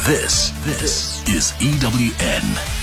This is EWN.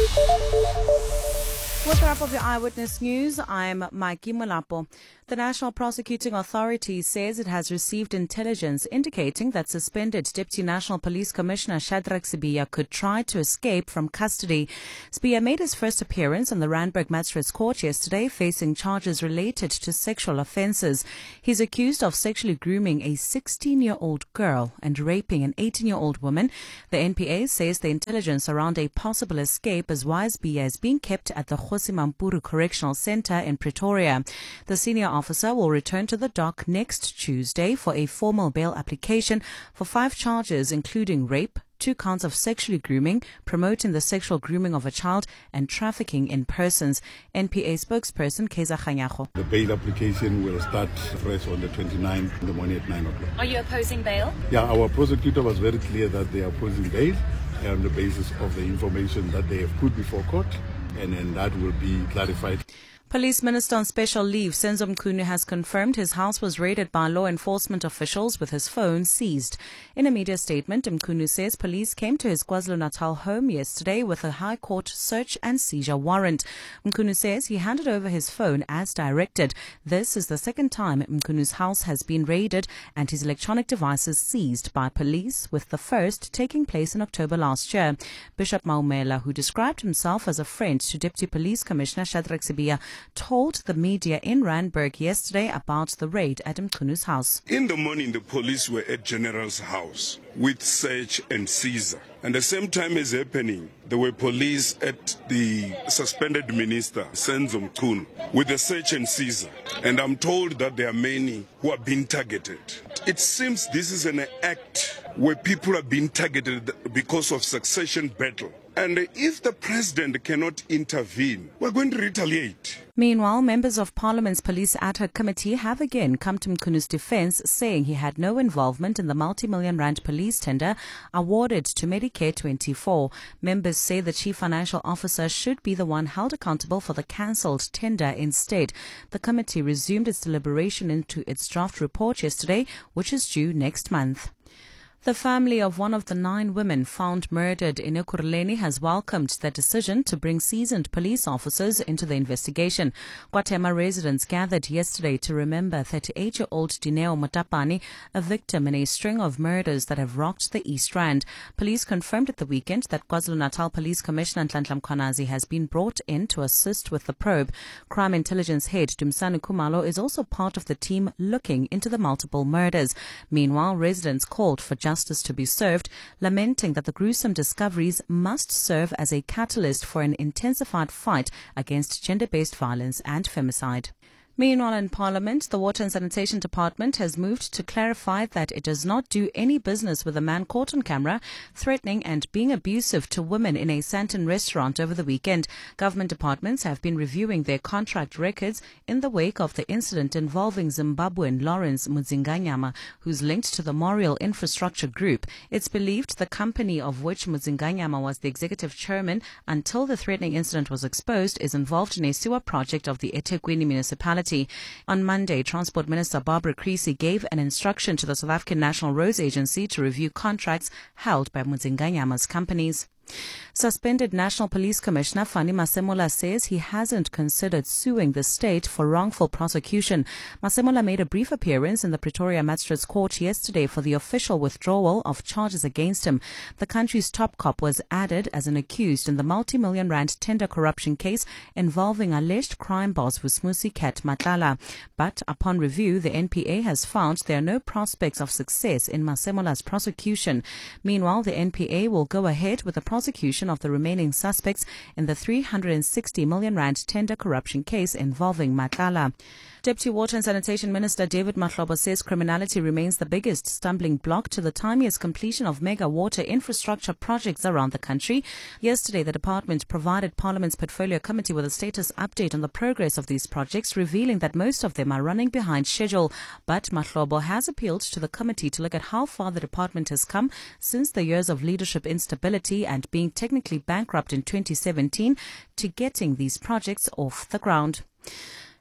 With the wrap of your Eyewitness News, I'm Mikey Molapo. The National Prosecuting Authority says it has received intelligence indicating that suspended Deputy National Police Commissioner Shadrack Sibiya could try to escape from custody. Sibiya made his first appearance in the Randburg Magistrates Court yesterday, facing charges related to sexual offences. He's accused of sexually grooming a 16-year-old girl and raping an 18-year-old woman. The NPA says the intelligence around a possible escape is why Sibiya is being kept at the Kgosi Mampuru Correctional Centre in Pretoria. The senior officer will return to the dock next Tuesday for a formal bail application for 5 charges, including rape, 2 counts of sexually grooming, promoting the sexual grooming of a child, and trafficking in persons. NPA spokesperson Keza Khanyago. The bail application will start fresh on the 29th in the morning at 9 o'clock. Are you opposing bail? Yeah, our prosecutor was very clear that they are opposing bail on the basis of the information that they have put before court, and then that will be clarified. Police Minister on special leave, Senzo Mchunu, has confirmed his house was raided by law enforcement officials with his phone seized. In a media statement, Mchunu says police came to his KwaZulu-Natal home yesterday with a High Court search and seizure warrant. Mchunu says he handed over his phone as directed. This is the second time Mchunu's house has been raided and his electronic devices seized by police, with the first taking place in October last year. Bishop Maumela, who described himself as a friend to Deputy Police Commissioner Shadrack Sibiya, told the media in Randburg yesterday about the raid at Mchunu's house. In the morning, the police were at General's house with search and seizure. And the same time as happening, there were police at the suspended minister, Senzo Mchunu, with the search and seizure. And I'm told that there are many who are being targeted. It seems this is an act where people are being targeted because of succession battle. And if the president cannot intervene, we're going to retaliate. Meanwhile, members of Parliament's Police Ad Hoc Committee have again come to Mchunu's defence, saying he had no involvement in the multi-million rand police tender awarded to Medicare 24. Members say the Chief Financial Officer should be the one held accountable for the cancelled tender instead. The committee resumed its deliberation into its draft report yesterday, which is due next month. The family of one of the 9 women found murdered in Ekurhuleni has welcomed the decision to bring seasoned police officers into the investigation. KwaThema residents gathered yesterday to remember 38-year-old Dineo Motapani, a victim in a string of murders that have rocked the East Rand. Police confirmed at the weekend that KwaZulu-Natal Police Commissioner Nhlanhla Mkhwanazi has been brought in to assist with the probe. Crime Intelligence Head Dumisani Khumalo is also part of the team looking into the multiple murders. Meanwhile, residents called for justice to be served, lamenting that the gruesome discoveries must serve as a catalyst for an intensified fight against gender-based violence and femicide. Meanwhile, in Parliament, the Water and Sanitation Department has moved to clarify that it does not do any business with a man caught on camera threatening and being abusive to women in a Sandton restaurant over the weekend. Government departments have been reviewing their contract records in the wake of the incident involving Zimbabwean Lawrence Mudzinganyama, who's linked to the Memorial Infrastructure Group. It's believed the company of which Mudzinganyama was the executive chairman until the threatening incident was exposed is involved in a sewer project of the eThekwini municipality. On Monday, Transport Minister Barbara Creecy gave an instruction to the South African National Roads Agency to review contracts held by Mudzinganyama's companies. Suspended National Police Commissioner Fani Masemola says he hasn't considered suing the state for wrongful prosecution. Masemola made a brief appearance in the Pretoria Magistrates Court yesterday for the official withdrawal of charges against him. The country's top cop was added as an accused in the multi-million rand tender corruption case involving alleged crime boss Vusmusi Ket Matlala. But upon review, the NPA has found there are no prospects of success in Masemola's prosecution. Meanwhile, the NPA will go ahead with the prosecution of the remaining suspects in the 360 million rand tender corruption case involving Matlala. Deputy Water and Sanitation Minister David Mahlobo says criminality remains the biggest stumbling block to the timeliest completion of mega water infrastructure projects around the country. Yesterday, the department provided Parliament's Portfolio Committee with a status update on the progress of these projects, revealing that most of them are running behind schedule. But Mahlobo has appealed to the committee to look at how far the department has come since the years of leadership instability and being technically bankrupt in 2017 to getting these projects off the ground.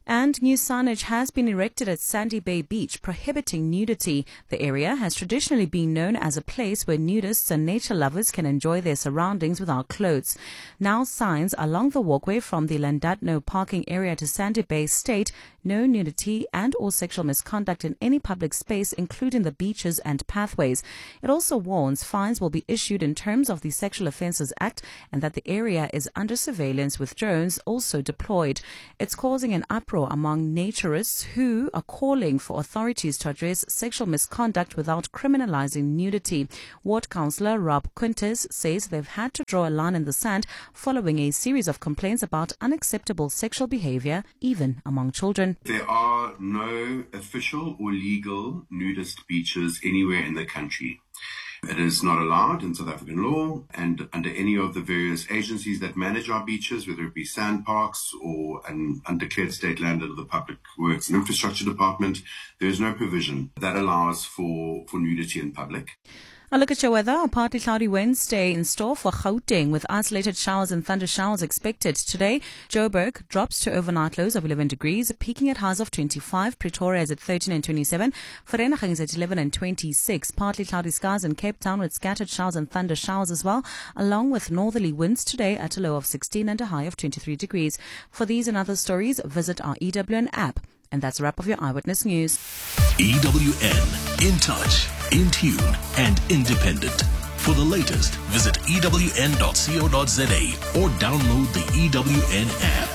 And new signage has been erected at Sandy Bay Beach prohibiting nudity. The area has traditionally been known as a place where nudists and nature lovers can enjoy their surroundings without clothes. Now signs along the walkway from the Landadno parking area to Sandy Bay state no nudity and or sexual misconduct in any public space, including the beaches and pathways. It also warns fines will be issued in terms of the Sexual Offences Act and that the area is under surveillance with drones also deployed. It's causing an uproar among naturists who are calling for authorities to address sexual misconduct without criminalizing nudity. Ward Councillor Rob Quintus says they've had to draw a line in the sand following a series of complaints about unacceptable sexual behavior, even among children. There are no official or legal nudist beaches anywhere in the country. It is not allowed in South African law and under any of the various agencies that manage our beaches, whether it be sand parks or an undeclared state land under the Public Works and Infrastructure Department. There is no provision that allows for nudity in public. A look at your weather. A partly cloudy Wednesday in store for Gauteng with isolated showers and thunder showers expected. Today, Joburg drops to overnight lows of 11 degrees, peaking at highs of 25. Pretoria is at 13 and 27. Vereeniging is at 11 and 26. Partly cloudy skies in Cape Town with scattered showers and thunder showers as well, along with northerly winds today at a low of 16 and a high of 23 degrees. For these and other stories, visit our EWN app. And that's a wrap of your Eyewitness News. EWN, in touch, in tune, and independent. For the latest, visit ewn.co.za or download the EWN app.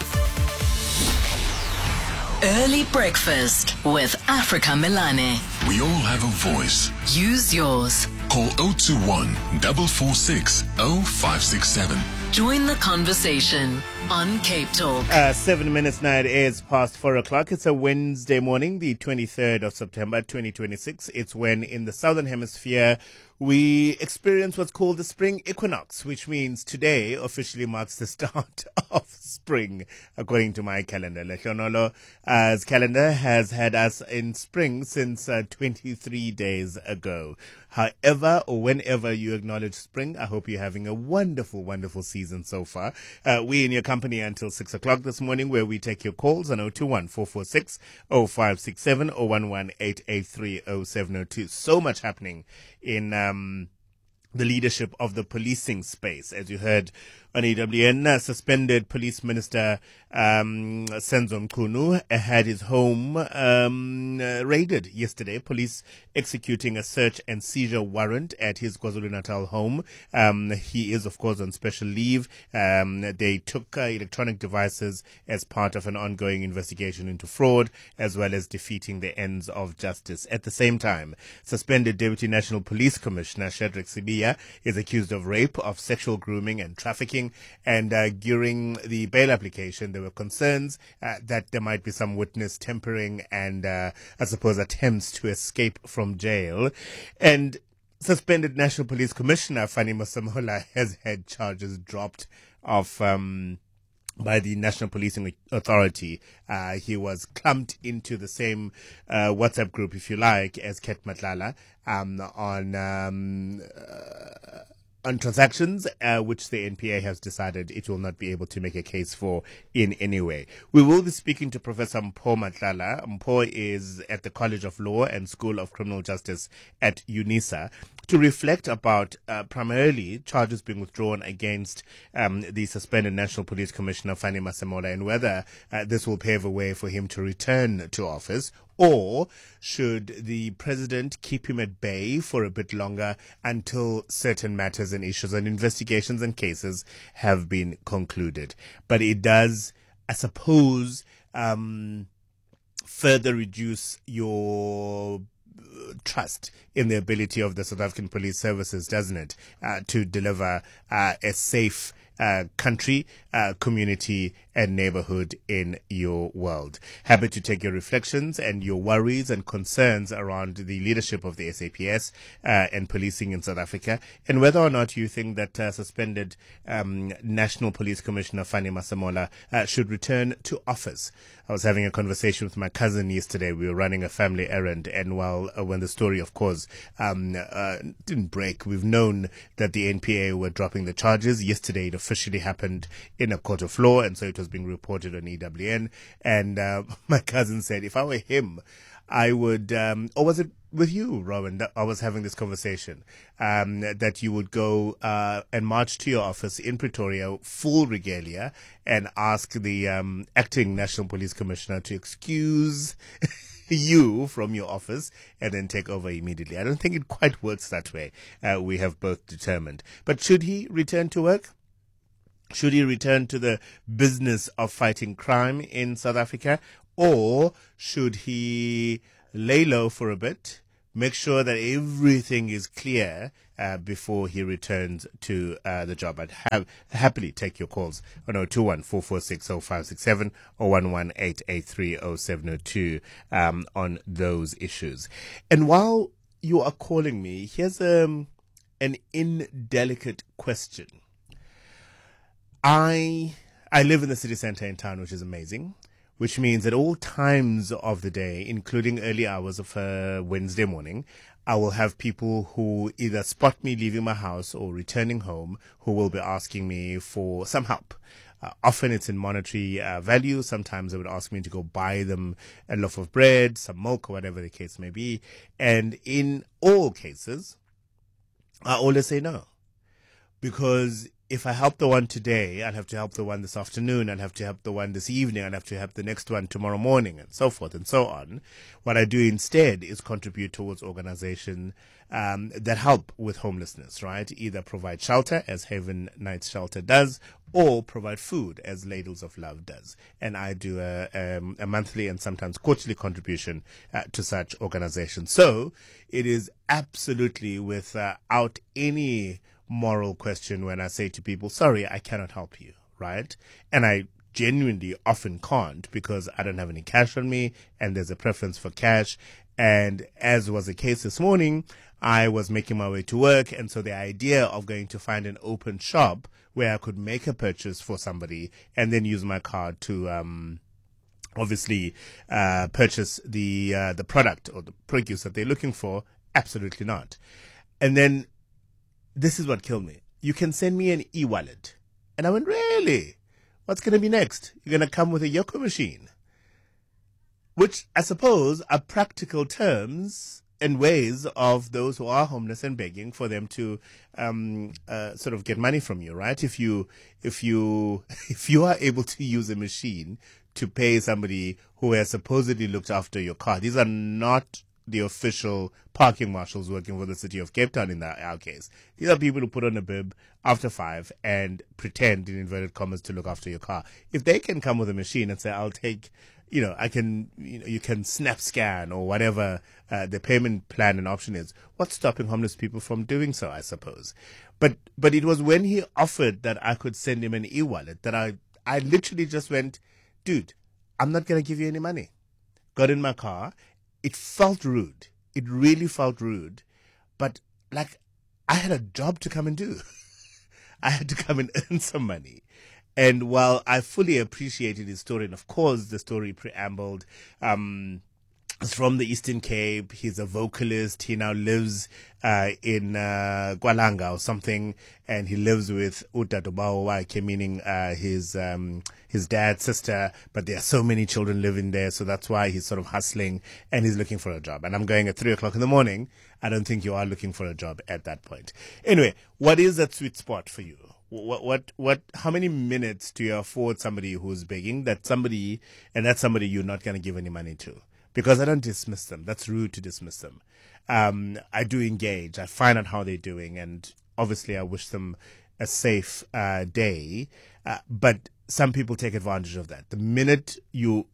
Early breakfast with Africa Milane. We all have a voice. Use yours. Call 021 446 0567. Join the conversation on Cape Talk. 7 minutes now, it is past 4 o'clock. It's a Wednesday morning, the 23rd of September 2026. It's when in the Southern Hemisphere we experience what's called the spring equinox, which means today officially marks the start of spring, according to my calendar. Lehonolo's calendar has had us in spring since 23 days ago. However, or whenever you acknowledge spring, I hope you're having a wonderful, wonderful season so far. We in your company until 6 o'clock this morning, where we take your calls on 021 446 0567 or 11883 0702. So much happening in the leadership of the policing space. As you heard on EWN, suspended Police Minister Senzo Mchunu had his home raided yesterday. Police executing a search and seizure warrant at his KwaZulu-Natal home. He is, of course, on special leave. They took electronic devices as part of an ongoing investigation into fraud, as well as defeating the ends of justice. At the same time, suspended Deputy National Police Commissioner Shadrack Sibiya is accused of rape, of sexual grooming and trafficking. And during the bail application, there were concerns that there might be some witness tampering and, I suppose, attempts to escape from jail. And suspended National Police Commissioner Fanny Masemola has had charges dropped off by the National Policing Authority. He was clumped into the same WhatsApp group, if you like, as Ket Matlala on transactions, which the NPA has decided it will not be able to make a case for in any way. We will be speaking to Professor Mpho Matlala. Mpho is at the College of Law and School of Criminal Justice at UNISA to reflect about primarily charges being withdrawn against the suspended National Police Commissioner Fanny Masemola and whether this will pave a way for him to return to office, or should the president keep him at bay for a bit longer until certain matters and issues and investigations and cases have been concluded. But it does, I suppose, further reduce your trust in the ability of the South African police services, doesn't it, to deliver a safe country, community and neighborhood in your world. Happy to take your reflections and your worries and concerns around the leadership of the SAPS and policing in South Africa, and whether or not you think that suspended National Police Commissioner Fanny Masemola should return to office. I was having a conversation with my cousin yesterday. We were running a family errand, and when the story, of course, didn't break, we've known that the NPA were dropping the charges. Yesterday, it officially happened in a court of law, and so it was being reported on EWN. And my cousin said, if I were him, I would, or was it with you, Rowan, that I was having this conversation, that you would go and march to your office in Pretoria, full regalia, and ask the acting National Police Commissioner to excuse you from your office and then take over immediately. I don't think it quite works that way. We have both determined. But should he return to work? Should he return to the business of fighting crime in South Africa? Or should he lay low for a bit, make sure that everything is clear before he returns to the job? I'd happily take your calls on 021-446-0567 or 118-883-0702 on those issues. And while you are calling me, here's an indelicate question. I live in the city center in town, which is amazing, which means at all times of the day, including early hours of Wednesday morning, I will have people who either spot me leaving my house or returning home who will be asking me for some help. Often it's in monetary value. Sometimes they would ask me to go buy them a loaf of bread, some milk, or whatever the case may be. And in all cases, I always say no. Because if I help the one today, I'll have to help the one this afternoon, I'll have to help the one this evening, I'll have to help the next one tomorrow morning, and so forth and so on. What I do instead is contribute towards organizations that help with homelessness, right? Either provide shelter, as Haven Nights Shelter does, or provide food, as Ladles of Love does. And I do a monthly and sometimes quarterly contribution to such organizations. So it is absolutely without any moral question when I say to people, sorry, I cannot help you, right? And I genuinely often can't because I don't have any cash on me and there's a preference for cash. And as was the case this morning, I was making my way to work, and so the idea of going to find an open shop where I could make a purchase for somebody and then use my card to obviously purchase the product or the produce that they're looking for, absolutely not. And then this is what killed me. You can send me an e-wallet. And I went, really? What's going to be next? You're going to come with a Yoko machine? Which I suppose are practical terms and ways of those who are homeless and begging for them to sort of get money from you, right? If you are able to use a machine to pay somebody who has supposedly looked after your car, these are not the official parking marshals working for the city of Cape Town in our case. These are people who put on a bib after 5 and pretend, in inverted commas, to look after your car. If they can come with a machine and say, I'll take, I can, you can snap scan or whatever the payment plan and option is, what's stopping homeless people from doing so, I suppose? But it was when he offered that I could send him an e-wallet that I literally just went, dude, I'm not going to give you any money. Got in my car. It felt rude. It really felt rude. But like, I had a job to come and do. I had to come and earn some money. And while I fully appreciated his story, and of course the story preambled, is from the Eastern Cape. He's a vocalist. He now lives in Gwalanga or something, and he lives with Utatobawa Waike, meaning his dad's sister. But there are so many children living there, so that's why he's sort of hustling and he's looking for a job. And I'm going at 3:00 in the morning. I don't think you are looking for a job at that point. Anyway, what is that sweet spot for you? How many minutes do you afford somebody who's begging that's somebody you're not going to give any money to? Because I don't dismiss them. That's rude to dismiss them. I do engage. I find out how they're doing. And obviously I wish them a safe day. But some people take advantage of that. The minute you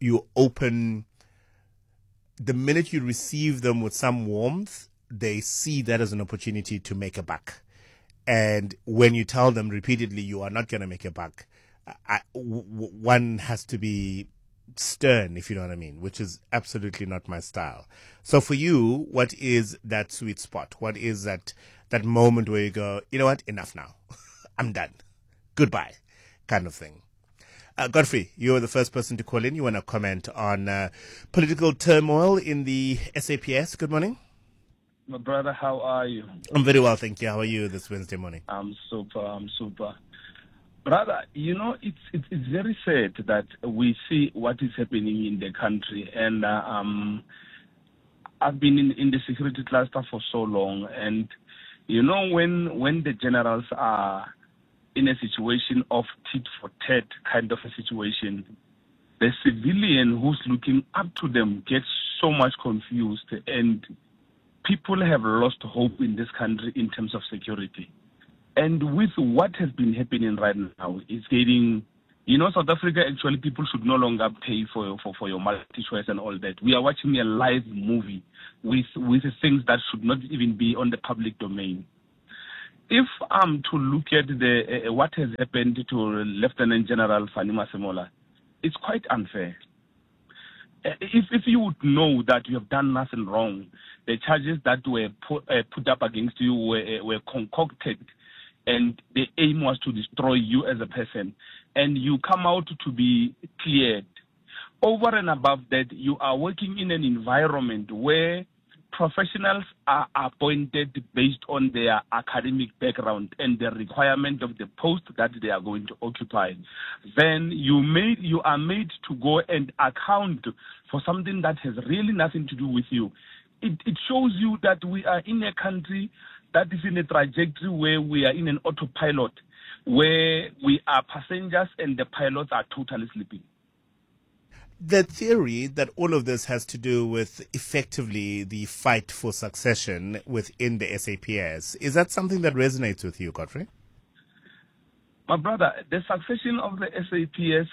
receive them with some warmth, they see that as an opportunity to make a buck. And when you tell them repeatedly you are not going to make a buck, one has to be stern, if you know what I mean, which is absolutely not my style. So for you, what is that sweet spot? What is that moment where you go, you know what, enough now. I'm done. Goodbye, kind of thing. Godfrey, you're the first person to call in. You want to comment on political turmoil in the SAPS. Good morning. My brother, how are you? I'm very well, thank you. How are you this Wednesday morning? I'm super. Brother, you know, it's very sad that we see what is happening in the country. And I've been in the security cluster for so long. And, you know, when the generals are in a situation of tit for tat kind of a situation, the civilian who's looking up to them gets so much confused. And people have lost hope in this country in terms of security. And with what has been happening right now, it's getting, you know, South Africa, actually, people should no longer pay for your multi-choice and all that. We are watching a live movie with things that should not even be on the public domain. If I'm to look at what has happened to Lieutenant General Fanny Masemola, it's quite unfair. If you would know that you have done nothing wrong, the charges that were put up against you were concocted, and the aim was to destroy you as a person, and you come out to be cleared. Over and above that, you are working in an environment where professionals are appointed based on their academic background and the requirement of the post that they are going to occupy. Then you are made to go and account for something that has really nothing to do with you. It shows you that we are in a country that is in a trajectory where we are in an autopilot, where we are passengers and the pilots are totally sleeping. The theory that all of this has to do with effectively the fight for succession within the SAPS, is that something that resonates with you, Godfrey? My brother, the succession of the SAPS,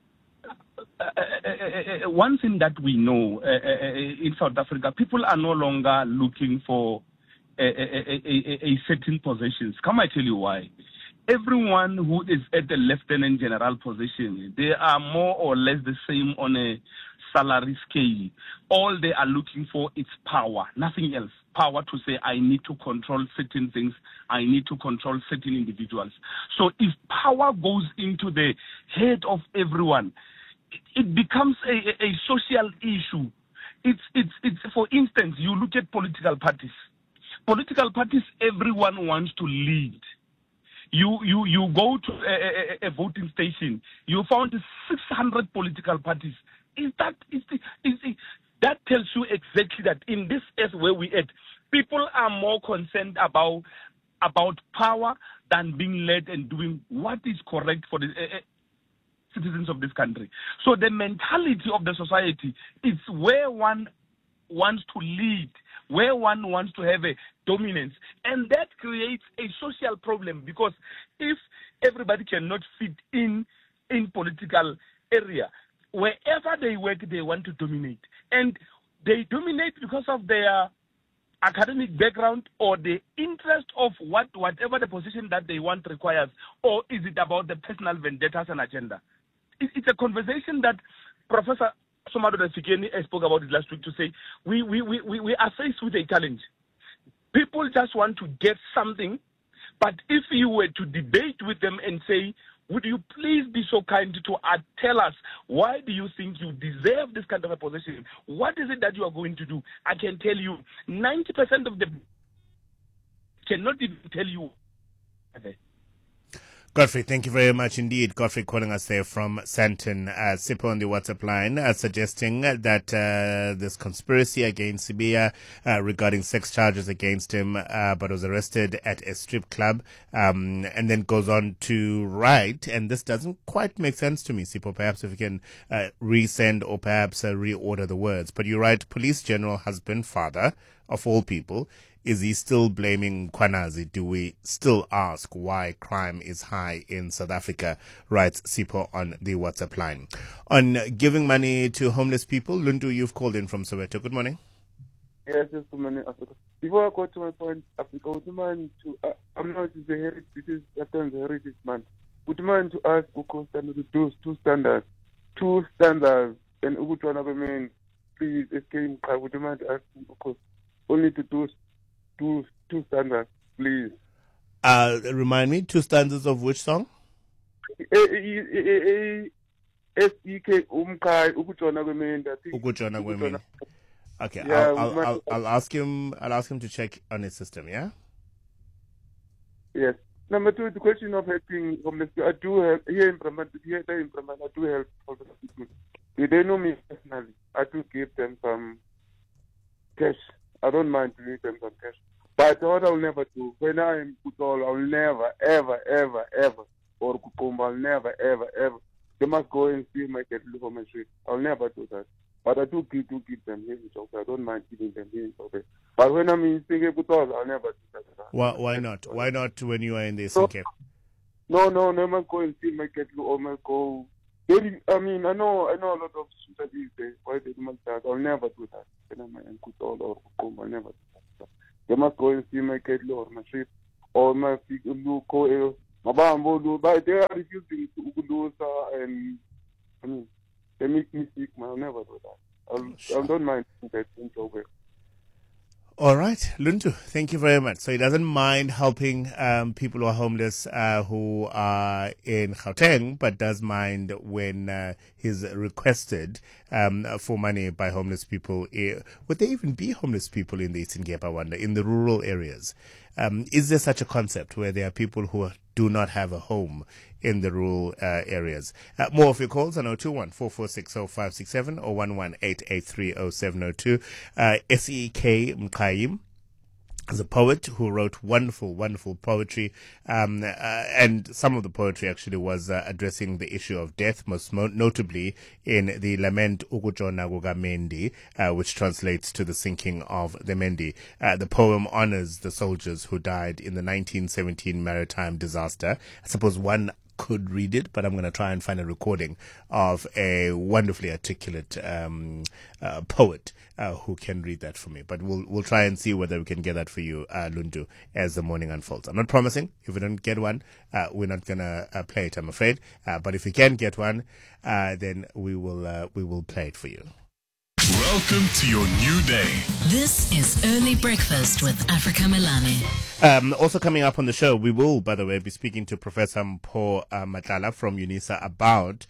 one thing that we know in South Africa, people are no longer looking for a certain positions. Come I tell you why. Everyone who is at the lieutenant general position, they are more or less the same on a salary scale. All they are looking for is power, nothing else. Power to say, I need to control certain things, I need to control certain individuals. So if power goes into the head of everyone, it becomes a social issue. It's for instance, you look at political parties. Political parties, everyone wants to lead. You go to a voting station, you found 600 political parties. That tells you exactly that in this age where we at, people are more concerned about power than being led and doing what is correct for the citizens of this country. So the mentality of the society is where one wants to lead, where one wants to have a dominance. And that creates a social problem, because if everybody cannot fit in political area, wherever they work, they want to dominate. And they dominate because of their academic background or the interest of whatever the position that they want requires, or is it about the personal vendettas and agenda? It's a conversation that Professor Somadoda Fikeni spoke about it last week, to say we are faced with a challenge. People just want to get something, but if you were to debate with them and say, would you please be so kind to tell us, why do you think you deserve this kind of a position? What is it that you are going to do? I can tell you 90% of them cannot even tell you. Godfrey, thank you very much indeed. Godfrey calling us there from Sandton. Sipho on the WhatsApp line suggesting that this conspiracy against Sibiya regarding sex charges against him, but was arrested at a strip club, and then goes on to write, and this doesn't quite make sense to me, Sipho. Perhaps if you can resend or perhaps reorder the words. But you write, police general husband, father, of all people, is he still blaming Kwanazi? Do we still ask why crime is high in South Africa? Writes Sipho on the WhatsApp line. On giving money to homeless people, Lundu, you've called in from Soweto. Good morning. Yes, good morning, Africa. Before I go to my point, Africa, would you mind to, I'm not the heritage, this is Satan's Heritage Month. Would you mind to ask Uko standard to do two standards, and Ugutuana women, please, escape. Would you mind to ask Uko only to do two standards, please? Remind me, two stanzas of which song? S-E-K Umkai Ukutona Women. Ukutona Women. Okay, yeah, I'll ask him to check on his system, yeah? Yes, Number two, the question of helping homeless people. I do help here in Brahman. I do help homeless people. They know me personally. I do give them some cash. I don't mind to give them some cash. But what I'll never do, when I am Kutol, I'll never, ever, or Kukumba, I'll never, ever. They must go and see my cattle from my street. I'll never do that. But I do give them here in Chokwe. I don't mind giving them here in Chokwe. But when I'm in Kutol, I'll never do that. Why not? Why not when you are in the SNK? No, must go and see my cattle or must go. I know a lot of studies there. Why they must that? I'll never do that. When I'm in Kutol or Kukumba, I'll never do that. They must go and see my cattle or my sheep or my co. But they are refusing to do so, and they make me sick. I'll never do that. I don't mind that in Joburg. All right, Luntu, thank you very much. So he doesn't mind helping people who are homeless who are in Gauteng, but does mind when he's requested for money by homeless people. Would there even be homeless people in the Eastern Cape, I wonder, in the rural areas? Is there such a concept where there are people who do not have a home in the rural areas? More of your calls on 021-4460-567 or 118-830-702. S.E.K. Mkayim is a poet who wrote wonderful poetry, and some of the poetry actually was addressing the issue of death, most notably in the lament Ukutshona kukaMendi, which translates to the sinking of the Mendi. The poem honors the soldiers who died in the 1917 maritime disaster. I suppose one could read it, but I'm going to try and find a recording of a wonderfully articulate poet who can read that for me. But we'll try and see whether we can get that for you, Lundu, as the morning unfolds. I'm not promising. If we don't get one, we're not going to play it, I'm afraid. But if we can get one, then we will play it for you. Welcome to your new day. This is Early Breakfast with Africa Melane. Also coming up on the show, we will, by the way, be speaking to Professor Mpho Matlala from UNISA about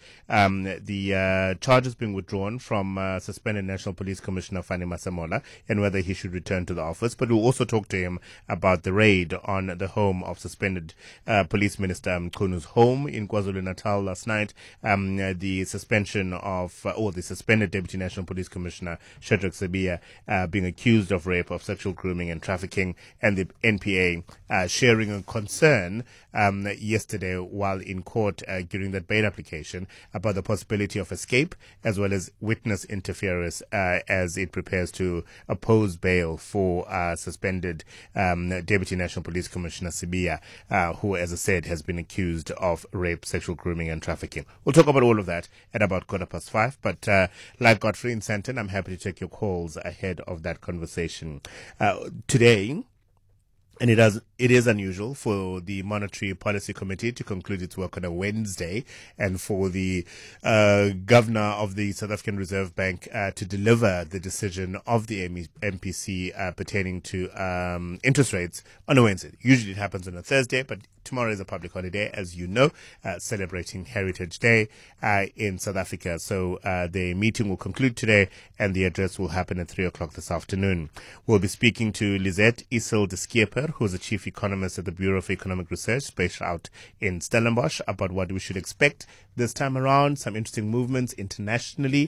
the charges being withdrawn from suspended National Police Commissioner Fani Masemola and whether he should return to the office. But we'll also talk to him about the raid on the home of suspended Police Minister Mchunu's home in KwaZulu-Natal last night, the suspension of, or the suspended Deputy National Police Commissioner Shadrack Sibiya being accused of rape, of sexual grooming and trafficking, and the NPA sharing a concern yesterday while in court during that bail application about the possibility of escape as well as witness interference as it prepares to oppose bail for suspended Deputy National Police Commissioner Sibiya, who, as I said, has been accused of rape, sexual grooming and trafficking. We'll talk about all of that at about 5:15. But like Godfrey in Sandton, I'm happy to take your calls ahead of that conversation. Today, and it is unusual for the Monetary Policy Committee to conclude its work on a Wednesday, and for the governor of the South African Reserve Bank to deliver the decision of the MPC pertaining to interest rates on a Wednesday. Usually it happens on a Thursday, but tomorrow is a public holiday, as you know, celebrating Heritage Day in South Africa. So the meeting will conclude today, and the address will happen at 3:00 this afternoon. We'll be speaking to Lisette Issel de Schieper, who is the chief economist at the Bureau of Economic Research based out in Stellenbosch, about what we should expect this time around. Some interesting movements internationally.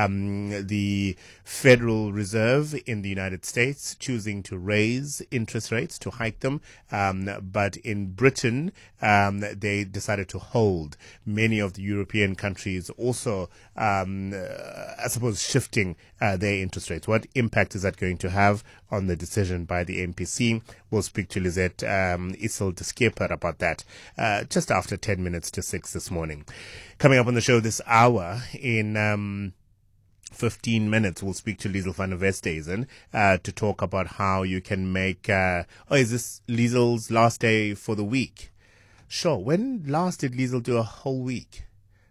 The Federal Reserve in the United States choosing to raise interest rates, to hike them. But in Britain, they decided to hold. Many of the European countries also, I suppose, shifting their interest rates. What impact is that going to have on the decision by the MPC? We'll speak to Lisette Issel de Schieper about that just after 10 minutes to 6 this morning. Coming up on the show this hour, in 15 minutes, we'll speak to Liesel van der Westhuizen to talk about how you can make... is this Liesel's last day for the week? Sure. When last did Liesel do a whole week?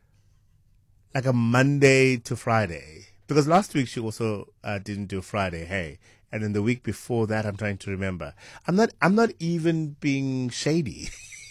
Like a Monday to Friday? Because last week she also didn't do Friday, hey? And then the week before that, I'm trying to remember. I'm not even being shady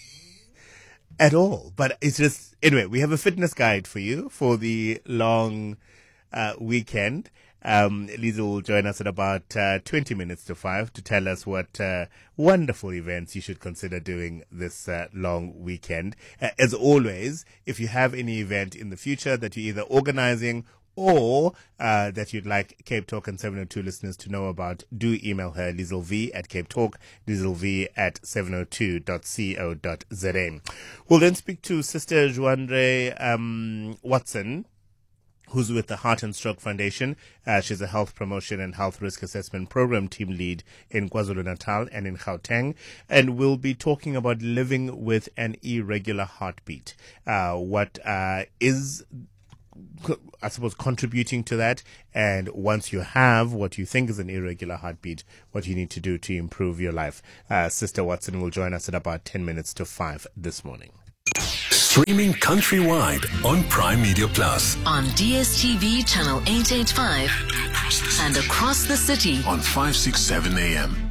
at all. But it's just, anyway, we have a fitness guide for you for the long weekend. Liesl will join us at about 20 minutes to 5 to tell us what wonderful events you should consider doing this long weekend. As always, if you have any event in the future that you're either organizing or that you'd like Cape Talk and 702 listeners to know about, do email her, LiesLV at Cape Talk, LiesLV at 702.co.za. We'll then speak to Sister Joandre Watson, who's with the Heart and Stroke Foundation. She's a health promotion and health risk assessment program team lead in KwaZulu-Natal and in Gauteng. And we'll be talking about living with an irregular heartbeat. What is, I suppose, contributing to that, and once you have what you think is an irregular heartbeat, what you need to do to improve your life. Sister Watson will join us at about 10 minutes to 5 this morning. Streaming countrywide on Prime Media Plus. On DSTV channel 885 and across the city On 567 AM.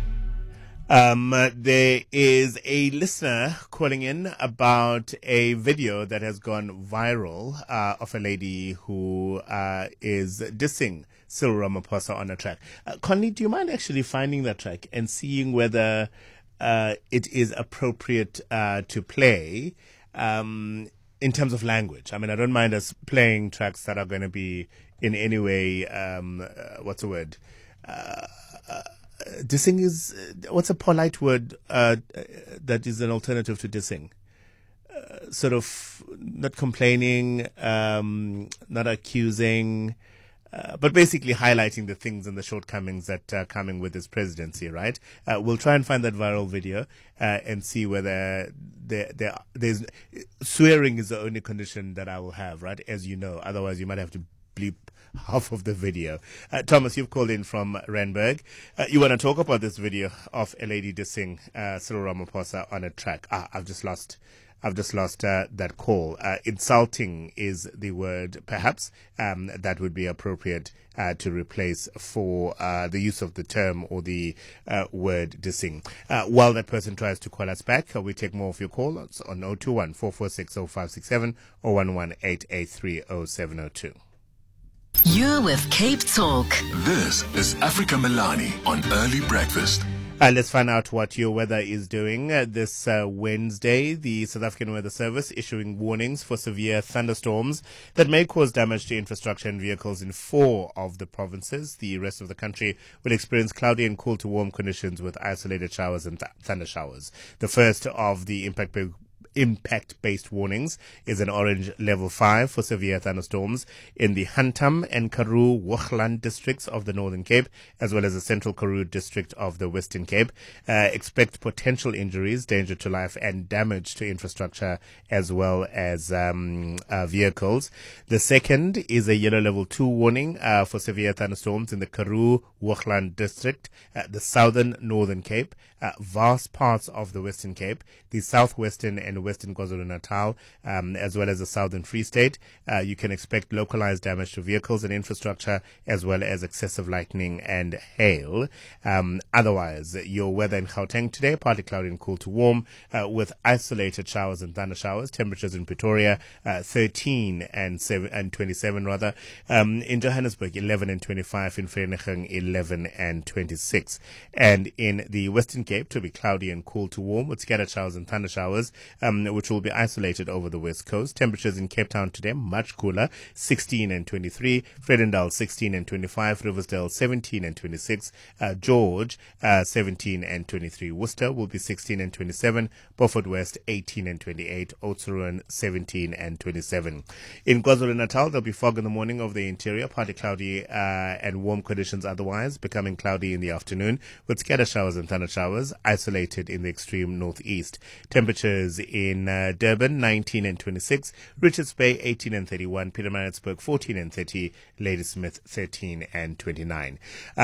There is a listener calling in about a video that has gone viral of a lady who is dissing Cyril Ramaphosa on a track. Connie, do you mind actually finding that track and seeing whether it is appropriate to play in terms of language? I mean, I don't mind us playing tracks that are going to be in any way, what's the word? Dissing is, what's a polite word that is an alternative to dissing? Sort of not complaining, not accusing, but basically highlighting the things and the shortcomings that are coming with his presidency, right? We'll try and find that viral video and see whether there's swearing is the only condition that I will have, right? As you know, otherwise you might have to bleep half of the video. Thomas, you've called in from Randburg. You want to talk about this video of a lady dissing Cyril Ramaphosa on a track. I've just lost that call. Insulting is the word, perhaps, that would be appropriate to replace for the use of the term or the word dissing. While that person tries to call us back, we take more of your calls on 021 446 0567 or 11883 0702. You're with Cape Talk. This is Africa Milani on Early Breakfast. Let's find out what your weather is doing this Wednesday. The South African Weather Service issuing warnings for severe thunderstorms that may cause damage to infrastructure and vehicles in 4 of the provinces. The rest of the country will experience cloudy and cool to warm conditions with isolated showers and thunder showers. The first of the impact-based warnings is an orange level 5 for severe thunderstorms in the Hantam and Karoo Hoogland districts of the Northern Cape, as well as the Central Karoo district of the Western Cape. Expect potential injuries, danger to life, and damage to infrastructure, as well as vehicles. The second is a yellow level 2 warning for severe thunderstorms in the Karoo Hoogland district, the Southern Northern Cape, vast parts of the Western Cape, the Southwestern and Western KwaZulu-Natal, as well as the Southern Free State. You can expect localized damage to vehicles and infrastructure, as well as excessive lightning and hail. Otherwise, your weather in Gauteng today, partly cloudy and cool to warm, with isolated showers and thunder showers. Temperatures in Pretoria, 13 and 27 rather. In Johannesburg, 11 and 25. In Vereeniging, 11 and 26. And in the Western Cape, to be cloudy and cool to warm, with scattered showers and thunder showers, which will be isolated over the west coast. Temperatures in Cape Town today, much cooler, 16 and 23. Vredendal, 16 and 25. Riversdale, 17 and 26. George, 17 and 23. Worcester will be 16 and 27. Beaufort West, 18 and 28. Oudtshoorn, 17 and 27. In KwaZulu-Natal, there'll be fog in the morning over the interior, partly cloudy and warm conditions otherwise, becoming cloudy in the afternoon, with scattered showers and thunder showers, isolated in the extreme northeast. Temperatures in Durban, 19 and 26. Richards Bay, 18 and 31. Pietermaritzburg, 14 and 30. Ladysmith, 13 and 29.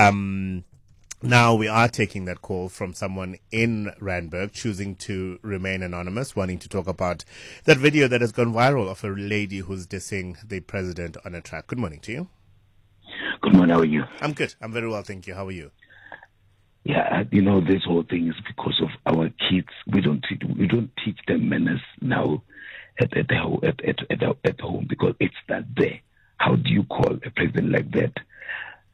Now we are taking that call from someone in Randburg, choosing to remain anonymous, wanting to talk about that video that has gone viral of a lady who's dissing the president on a track. Good morning to you. Good morning, how are you? I'm good. I'm very well, thank you. How are you? Yeah, this whole thing is because of our kids. We don't teach them manners now at home because it's not there. How do you call a president like that?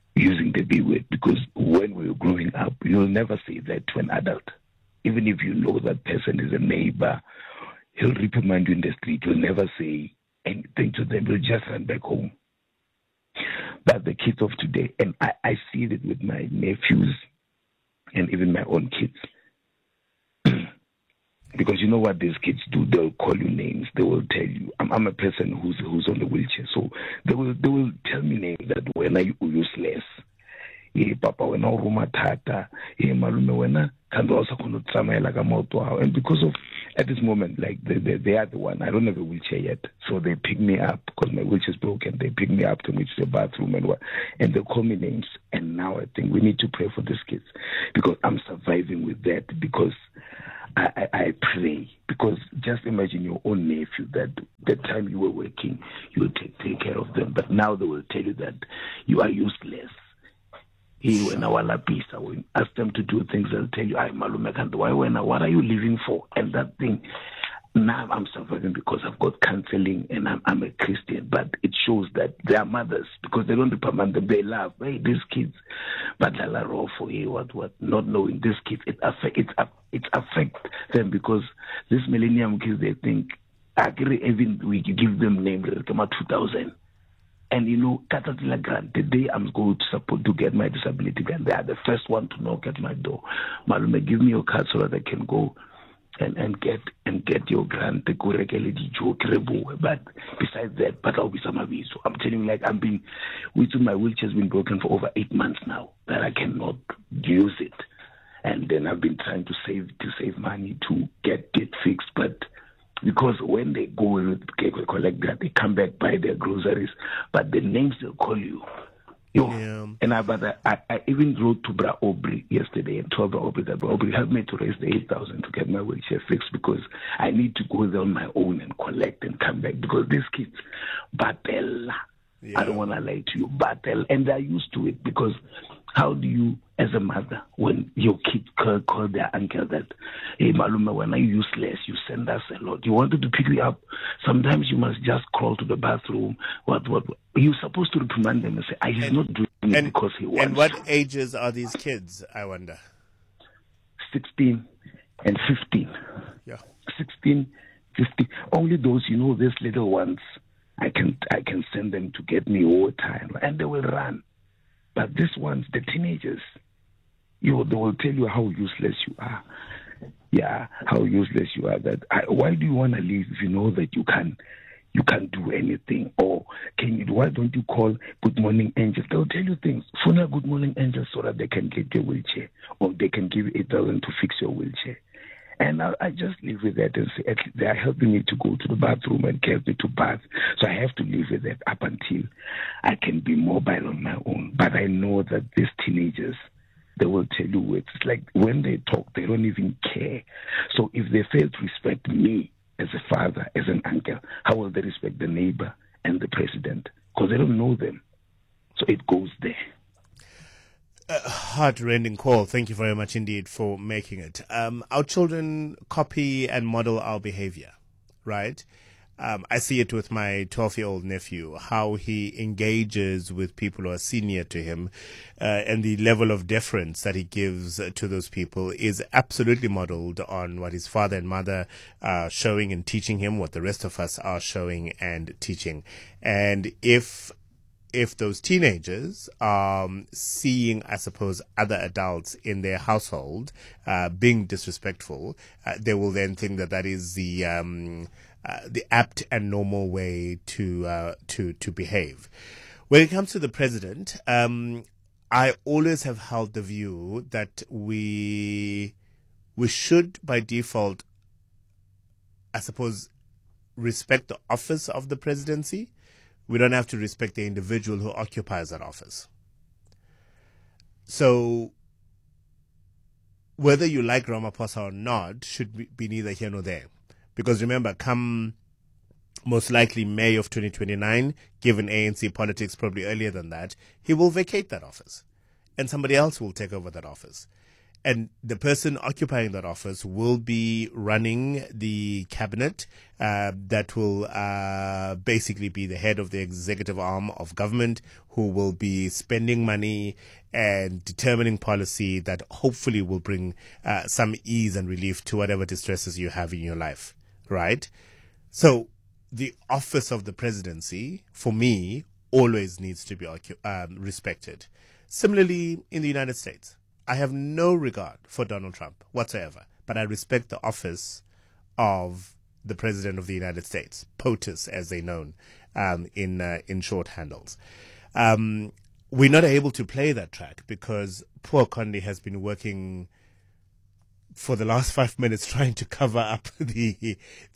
using the B word, because when we were growing up, you'll never say that to an adult. Even if you know that person is a neighbor, he'll reprimand you in the street. You'll never say anything to them. You'll just run back home. But the kids of today, and I see it with my nephews and even my own kids. Because you know what these kids do? They'll call you names. They will tell you. I'm a person who's on the wheelchair, so they will tell me names that when are you useless? Papa wena o roma thata, malume wena kanti also khona tsamela ka maoto ao. And because of at this moment, like they are the one. I don't have a wheelchair yet, so they pick me up because my wheelchair is broken. They pick me up to me to the bathroom and they call me names. And now I think we need to pray for these kids, because I'm surviving with that, because I pray, because just imagine your own nephew that the time you were working, you will take care of them, but now they will tell you that you are useless. When ask them to do things, they'll tell you, what are you living for? And that thing, now I'm suffering because I've got counseling and I'm a Christian, but it shows that they are mothers, because they don't reprimand them, they laugh. Hey, these kids, but for what, not knowing these kids, it affects them, because these millennium kids, they think, even we give them names, like 2000. And you know, Katatila Grant, the day I'm going to support to get my disability grant, they are the first one to knock at my door. Malume, give me your card so that I can go and get your grant. But besides that, but I'll be some of you. So I'm telling you, like, my wheelchair's been broken for over 8 months now, that I cannot use it. And then I've been trying to save money to get it fixed, but because when they go and collect that, they come back, buy their groceries, but the names they'll call you. And I even wrote to Bra Aubrey yesterday and told Bra Aubrey that Bra Aubrey helped me to raise the 8,000 to get my wheelchair fixed, because I need to go there on my own and collect and come back, because these kids battle. I don't want to lie to you, battle, and they're used to it, because how do you, as a mother, when your kid call their uncle that, hey, Malume, when I'm useless, you send us a lot. You wanted to pick me up. Sometimes you must just crawl to the bathroom. What? You're supposed to reprimand them and say, he's not doing it because he wants. And what ages are these kids, I wonder? 16 and 15. Yeah. 16, 15. Only those, these little ones, I can send them to get me all the time, and they will run. But these ones, the teenagers, they will tell you how useless you are. Yeah, how useless you are. Why do you want to leave if you know that you can't do anything? Or why don't you call Good Morning Angels? They'll tell you things. Phone a Good Morning Angels so that they can get your wheelchair, or they can give you 8,000 to fix your wheelchair. And I just live with that and say, they are helping me to go to the bathroom and help me to bath. So I have to live with that up until I can be mobile on my own. But I know that these teenagers, they will tell you it's like when they talk, they don't even care. So if they fail to respect me as a father, as an uncle, how will they respect the neighbor and the president? Because they don't know them. So it goes there. Heart-rending call. Thank you very much indeed for making it. Our children copy and model our behavior, right? I see it with my 12-year-old nephew, how he engages with people who are senior to him, and the level of deference that he gives to those people is absolutely modeled on what his father and mother are showing and teaching him, what the rest of us are showing and teaching. And if those teenagers are seeing, I suppose, other adults in their household being disrespectful, they will then think that is the apt and normal way to behave. When it comes to the president, I always have held the view that we should, by default, I suppose, respect the office of the presidency. We don't have to respect the individual who occupies that office. So whether you like Ramaphosa or not should be neither here nor there. Because remember, come most likely May of 2029, given ANC politics probably earlier than that, he will vacate that office. And somebody else will take over that office. And the person occupying that office will be running the cabinet that will basically be the head of the executive arm of government, who will be spending money and determining policy that hopefully will bring some ease and relief to whatever distresses you have in your life, right? So the office of the presidency, for me, always needs to be respected. Similarly, in the United States, I have no regard for Donald Trump whatsoever, but I respect the office of the President of the United States, POTUS, as they're known in short handles. We're not able to play that track because poor Condi has been working for the last 5 minutes trying to cover up the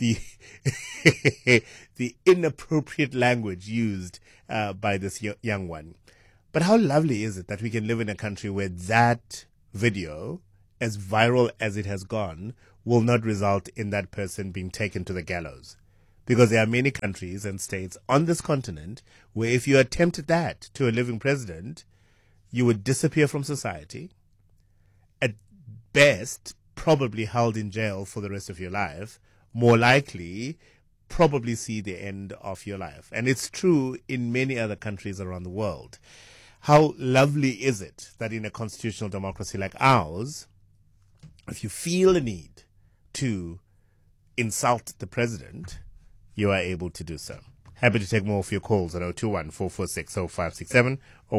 inappropriate language used by this young one. But how lovely is it that we can live in a country where that video, as viral as it has gone, will not result in that person being taken to the gallows? Because there are many countries and states on this continent where if you attempted that to a living president, you would disappear from society. At best, probably held in jail for the rest of your life. More likely, probably see the end of your life. And it's true in many other countries around the world. How lovely is it that in a constitutional democracy like ours, if you feel a need to insult the president, you are able to do so. Happy to take more of your calls at 021-446-0567 or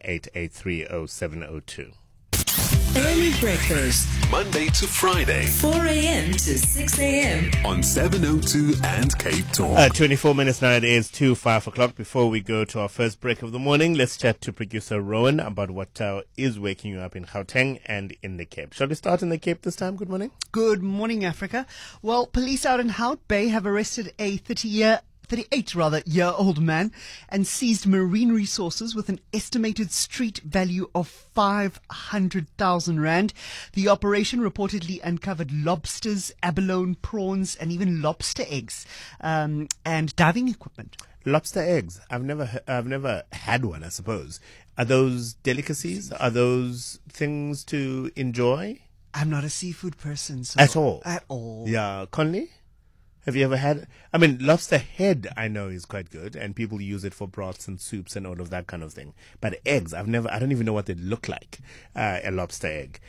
118-883-0702. Early breakfast, Monday to Friday, 4 a.m. to 6 a.m. on 702 and Cape Talk. 24 minutes now, it is 5 o'clock. Before we go to our first break of the morning, let's chat to producer Rowan about what is waking you up in Gauteng and in the Cape. Shall we start in the Cape this time? Good morning. Good morning, Africa. Well, police out in Hout Bay have arrested a 38-year-old man and seized marine resources with an estimated street value of 500,000 rand. The operation reportedly uncovered lobsters, abalone, prawns, and even lobster eggs, and diving equipment. Lobster eggs. I've never had one, I suppose. Are those delicacies? Are those things to enjoy? I'm not a seafood person. So At all? At all. Yeah. Conley? Have you ever had? I mean, lobster head I know is quite good, and people use it for broths and soups and all of that kind of thing. But eggs, I don't even know what they look like, a lobster egg.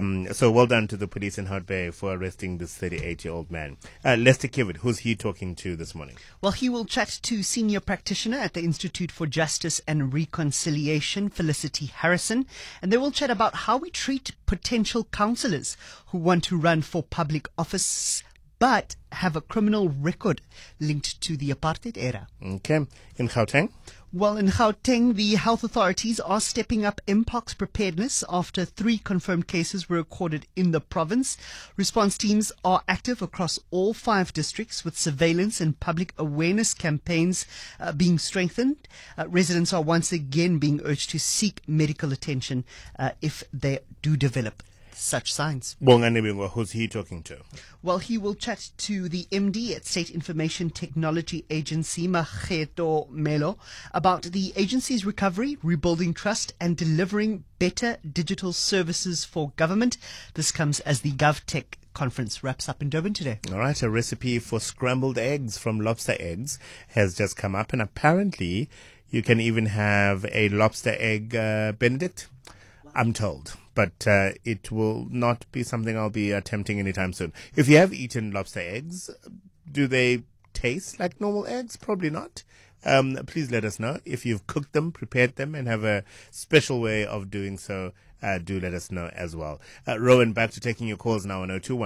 So well done to the police in Hout Bay for arresting this 38-year-old man. Lester Kivitt, who's he talking to this morning? Well, he will chat to senior practitioner at the Institute for Justice and Reconciliation, Felicity Harrison, and they will chat about how we treat potential councillors who want to run for public office but have a criminal record linked to the apartheid era. Okay. In Gauteng? Well, in Gauteng, the health authorities are stepping up mpox preparedness after 3 confirmed cases were recorded in the province. Response teams are active across all 5 districts with surveillance and public awareness campaigns being strengthened. Residents are once again being urged to seek medical attention if they do develop such signs. Bonga, who's he talking to? Well, he will chat to the MD at State Information Technology Agency, Mageto Melo, about the agency's recovery, rebuilding trust, and delivering better digital services for government. This comes as the GovTech conference wraps up in Durban today. All right, a recipe for scrambled eggs from lobster eggs has just come up, and apparently you can even have a lobster egg Benedict, I'm told. But it will not be something I'll be attempting anytime soon. If you have eaten lobster eggs, do they taste like normal eggs? Probably not. Please let us know. If you've cooked them, prepared them, and have a special way of doing so, do let us know as well. Rowan, back to taking your calls now on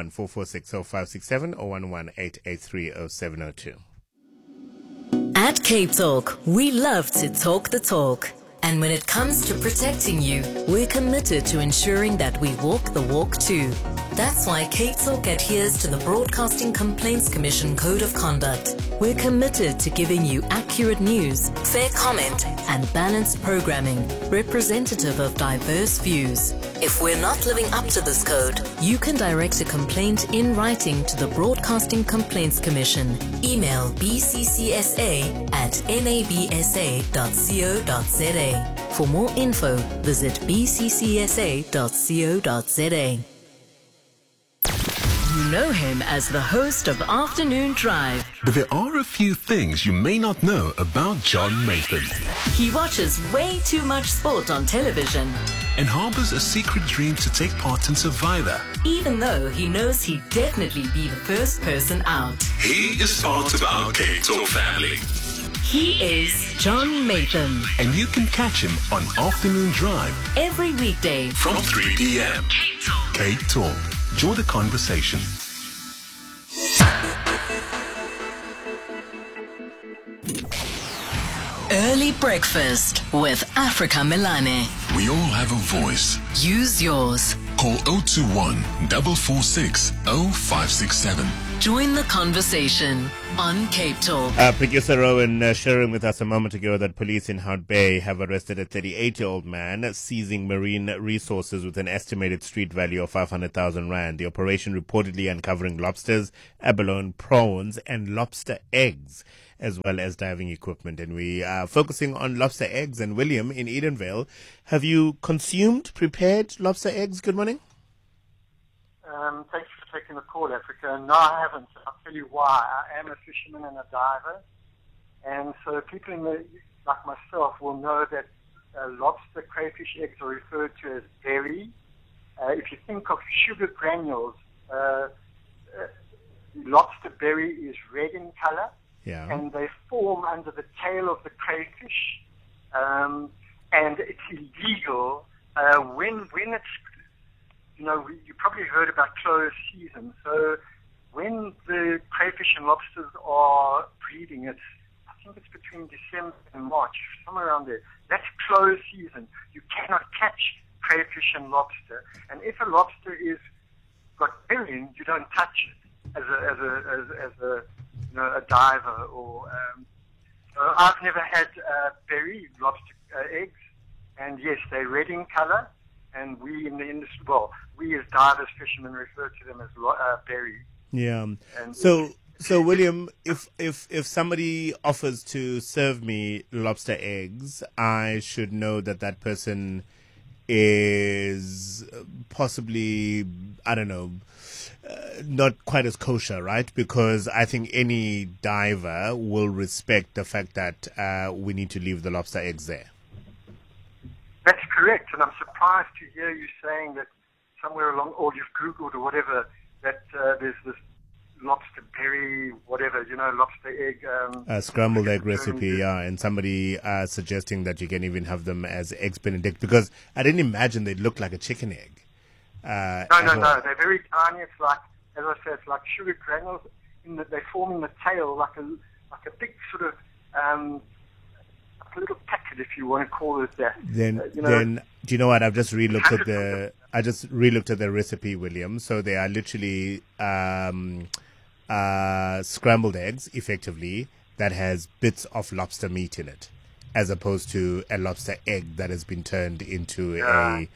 021-446-0567 or 118-883-0702. At Cape Talk, we love to talk the talk. And when it comes to protecting you, we're committed to ensuring that we walk the walk too. That's why Cape Talk adheres to the Broadcasting Complaints Commission Code of Conduct. We're committed to giving you accurate news, fair comment, and balanced programming, representative of diverse views. If we're not living up to this code, you can direct a complaint in writing to the Broadcasting Complaints Commission. Email bccsa@nabsa.co.za. For more info, visit bccsa.co.za. You know him as the host of Afternoon Drive. But there are a few things you may not know about John Nathan. He watches way too much sport on television, And harbors a secret dream to take part in Survivor. even though he knows he'd definitely be the first person out. He is part of our Cape Talk family. He is John Nathan. And you can catch him on Afternoon Drive Every weekday from 3 p.m. Cape Talk. Join the conversation. Early Breakfast with Africa Milane. We all have a voice. Use yours. Call 021 446 0567. Join the conversation on Cape Talk. Producer Rowan sharing with us a moment ago that police in Hout Bay have arrested a 38-year-old man seizing marine resources with an estimated street value of 500,000 rand. The operation reportedly uncovering lobsters, abalone, prawns, and lobster eggs, as well as diving equipment. And we are focusing on lobster eggs. And William in Edenvale, have you consumed prepared lobster eggs? Good morning. Thanks for taking the call, Africa. No, I haven't. I'll tell you why. I am a fisherman and a diver. And so people like myself will know that lobster crayfish eggs are referred to as berry. If you think of sugar granules, lobster berry is red in color. Yeah. And they form under the tail of the crayfish. And it's illegal when it's, you probably heard about closed season. So when the crayfish and lobsters are breeding, I think it's between December and March, somewhere around there. That's closed season. You cannot catch crayfish and lobster. And if a lobster is got berrying, you don't touch it as a diver. Or so I've never had berry lobster eggs, and yes, they're red in color. And we in the industry, we as divers, fishermen, refer to them as berry. Yeah. So William, if somebody offers to serve me lobster eggs, I should know that person is possibly, not quite as kosher, right? Because I think any diver will respect the fact that we need to leave the lobster eggs there. That's correct, and I'm surprised to hear you saying that somewhere along, or you've Googled or whatever, that there's this lobster berry, whatever, lobster egg. Scrambled egg recipe, yeah, and somebody suggesting that you can even have them as eggs Benedict, because I didn't imagine they'd look like a chicken egg. No, they're very tiny. It's like, as I said, it's like sugar granules. They form in the tail like a big sort of a little packet, if you want to call it that. Then do you know what? I've just relooked at the recipe, William. So they are literally scrambled eggs, effectively, that has bits of lobster meat in it, as opposed to a lobster egg that has been turned into a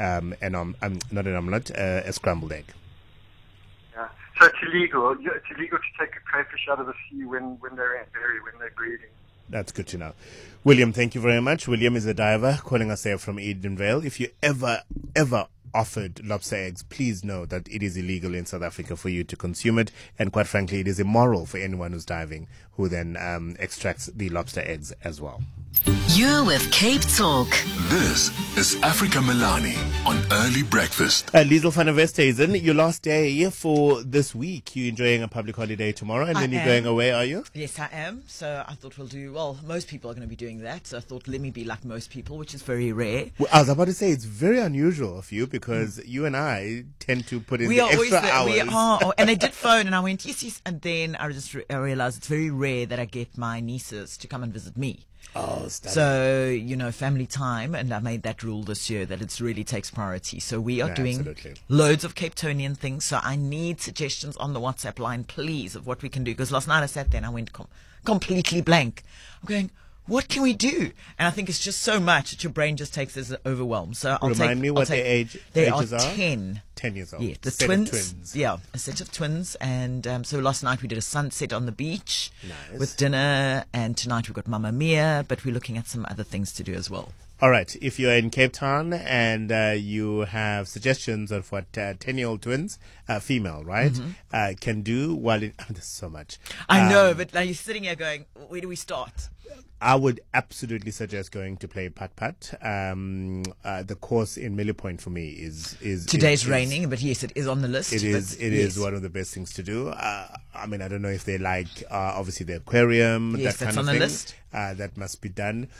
scrambled egg. Yeah. So it's illegal. It's illegal to take a crayfish out of the sea when they're breeding. That's good to know. William, thank you very much. William is a diver calling us there from Edenvale. If you ever offered lobster eggs, please know that it is illegal in South Africa for you to consume it. And quite frankly, it is immoral for anyone who's diving who then extracts the lobster eggs as well. You're with Cape Talk. This is Africa Milani on Early Breakfast. Liesl van der Westhuizen, your last day for this week. You're enjoying a public holiday tomorrow, and then you're going away, are you? Yes, I am. So I thought most people are going to be doing that. So I thought, let me be like most people, which is very rare. Well, I was about to say, it's very unusual of you, because you and I tend to put in the extra hours. We are, and they did phone, and I went, yes. And then I realized it's very rare that I get my nieces to come and visit me. Oh, stunning. So, family time, and I made that rule this year that it really takes priority. So we are doing absolutely. loads of Cape Townian things. So I need suggestions on the WhatsApp line, please, of what we can do. Because last night I sat there and I went completely blank. I'm going, what can we do? And I think it's just so much that your brain just takes as overwhelm. So Remind me what their ages are. 10. 10 years old. Yeah, the set twins. Of twins. Yeah, a set of twins. And so last night we did a sunset on the beach Nice. with dinner. And tonight we've got Mamma Mia, but we're looking at some other things to do as well. All right. If you're in Cape Town and you have suggestions of what 10-year-old twins, female, right, can do while in... there's so much. I know, but now you're sitting here going, where do we start? I would absolutely suggest going to play putt-putt. The course in Millie Point for me is Today's raining, but yes, it is on the list. It is one of the best things to do. I mean, I don't know if they like, obviously the aquarium, yes, that kind of thing. List. That must be done.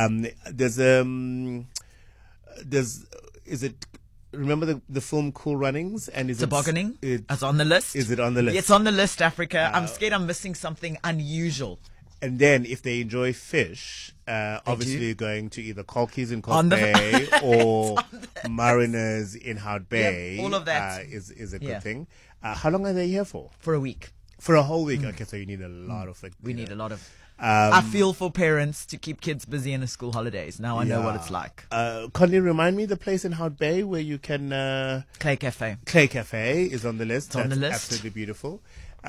Remember the film Cool Runnings? And is Tobogganing? It's on the list. Is it on the list? It's on the list, Africa. I'm scared I'm missing something unusual. And then if they enjoy fish, obviously going to either Colkies in Coast Bay or Mariners in Hout Bay, all of that is a good thing. How long are they here for? For a week. For a whole week. Okay, so you need a lot of it. We need a lot of... I feel for parents to keep kids busy in the school holidays. Now I know what it's like. Connie, remind me the place in Hout Bay where you can... Clay Cafe. Clay Cafe is on the list. It's on the list. Absolutely beautiful.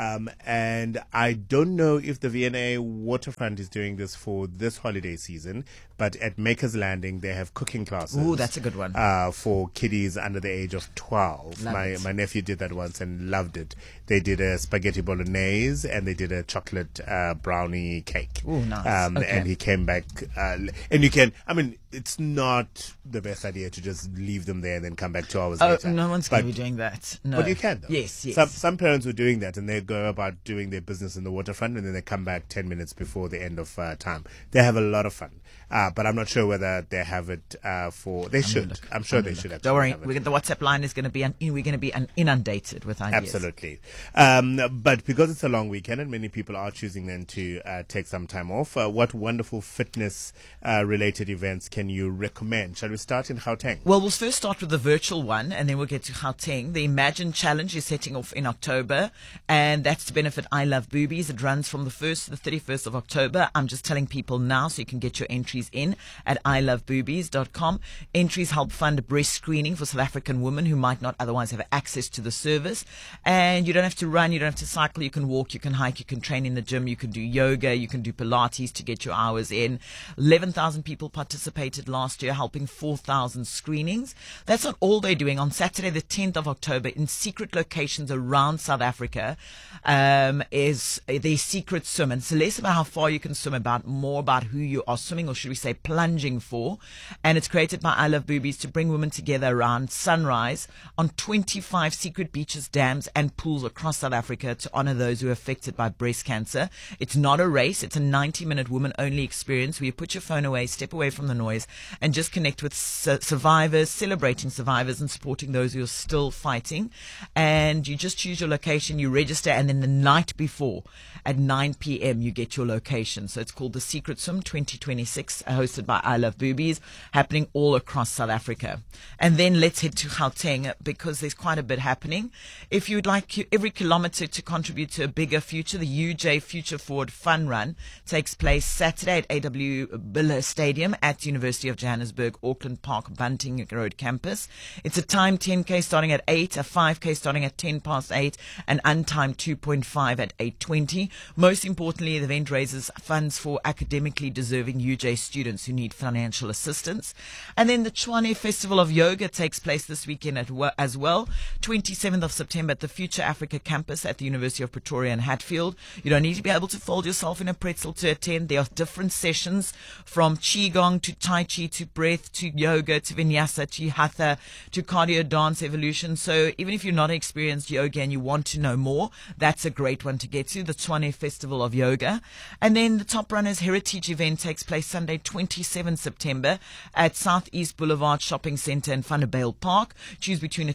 And I don't know if the V&A Waterfront is doing this for this holiday season, but at Maker's Landing they have cooking classes. Ooh, that's a good one. For kiddies under the age of 12. My nephew did that once and loved it. They did a spaghetti bolognese and they did a chocolate brownie cake. Ooh, nice. Okay. And he came back. And you can, I mean, it's not the best idea to just leave them there and then come back 2 hours later. No one's going to be doing that. No. But you can, though. Yes. Some parents were doing that and they go about doing their business in the waterfront and then they come back 10 minutes before the end of time. They have a lot of fun. But I'm not sure whether they have it they should. I'm sure they should. Don't worry. The WhatsApp line is going to be we're going to be inundated with ideas. Absolutely. But because it's a long weekend and many people are choosing then to take some time off, what wonderful fitness related events can you recommend? Shall we start in Gauteng? Well, we'll first start with the virtual one and then we'll get to Gauteng. The Imagine Challenge is setting off in October and that's to benefit I Love Boobies. It runs from the 1st to the 31st of October. I'm just telling people now so you can get your entries in at iloveboobies.com. Entries help fund breast screening for South African women who might not otherwise have access to the service. And you don't have to run, you don't have to cycle, you can walk, you can hike, you can train in the gym, you can do yoga, you can do Pilates to get your hours in. 11,000 people participated last year, helping 4,000 screenings. That's not all they're doing. On Saturday, the 10th of October, in secret locations around South Africa, is the secret swim. And it's less about how far you can swim, more about who you are swimming, or should we say plunging for. And it's created by I Love Boobies to bring women together around sunrise on 25 secret beaches, dams and pools across South Africa to honor those who are affected by breast cancer. It's not a race. It's a 90-minute woman-only experience where you put your phone away, step away from the noise, and just connect with survivors, celebrating survivors and supporting those who are still fighting. And you just choose your location, you register, and then the night before at 9 p.m. you get your location. So it's called the Secret Swim 2026, hosted by I Love Boobies, happening all across South Africa. And then let's head to Gauteng because there's quite a bit happening. If you'd like every kilometer to contribute to a bigger future, the UJ Future Forward Fun Run takes place Saturday at AW Biller Stadium at University of Johannesburg, Auckland Park, Bunting Road campus. It's a timed 10K starting at 8, a 5K starting at 10 past 8, and untimed 2.5 at 8:20. Most importantly, the event raises funds for academically deserving UJ students who need financial assistance. And then the Tshwane Festival of Yoga takes place this weekend as well, 27th of September at the Future Africa campus at the University of Pretoria and Hatfield. You don't need to be able to fold yourself in a pretzel to attend. There are different sessions from Qigong to Tai Chi to breath to yoga to vinyasa to hatha to cardio dance evolution. So even if you're not an experienced yoga and you want to know more, that's a great one to get to, the Tshwane Festival of Yoga. And then the Top Runners Heritage event takes place Sunday, 27 September at Southeast Boulevard Shopping Centre in Vanderbijl Park. Choose between a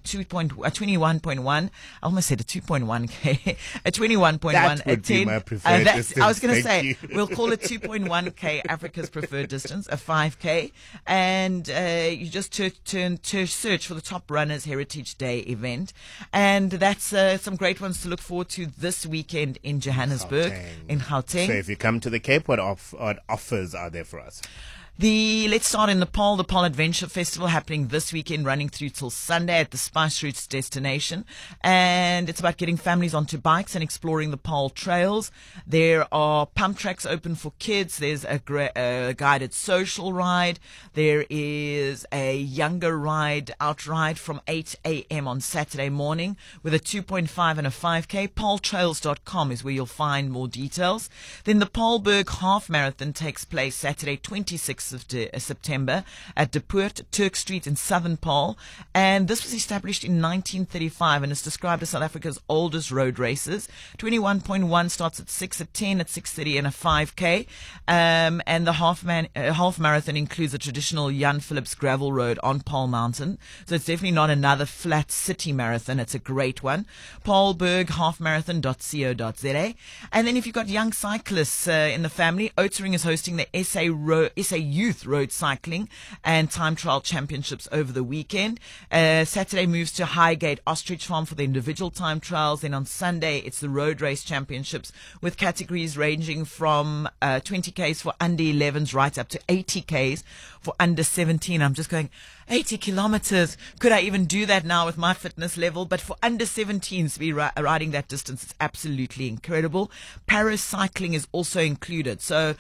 21.1, I almost said a 2.1K, a 21.1, that would a 10. be my preferred I was going to say, you. We'll call it 2.1K, Africa's preferred distance, a 5K. And you just search for the Top Runners Heritage Day event. And that's some great ones to look forward to this weekend in Johannesburg, in Gauteng. So if you come to the Cape, what offers are there for us? Let's start in Nepal. The Paul Adventure Festival happening this weekend, running through till Sunday at the Spice Routes destination. And it's about getting families onto bikes and exploring the Paul trails. There are pump tracks open for kids. There's a guided social ride. There is a younger outride from 8 a.m. on Saturday morning with a 2.5 and a 5K. Paultrails.com is where you'll find more details. Then the Paulberg Half Marathon takes place Saturday, 26th of September at De Poort, Turk Street in Southern Paarl. And this was established in 1935 and is described as South Africa's oldest road races. 21.1 starts at 6, at 10, at 6:30 and a 5K. And the half marathon includes a traditional Jan Phillips gravel road on Paarl Mountain. So it's definitely not another flat city marathon. It's a great one. Paulberghalfmarathon.co.za. And then if you've got young cyclists in the family, Oatsring is hosting the SA Youth Road Cycling and Time Trial Championships over the weekend. Saturday moves to Highgate Ostrich Farm for the individual time trials. Then on Sunday, it's the Road Race Championships with categories ranging from 20Ks for under 11s right up to 80Ks for under 17. I'm just going, 80 kilometers. Could I even do that now with my fitness level? But for under 17s to be riding that distance, it's absolutely incredible. Paris cycling is also included. So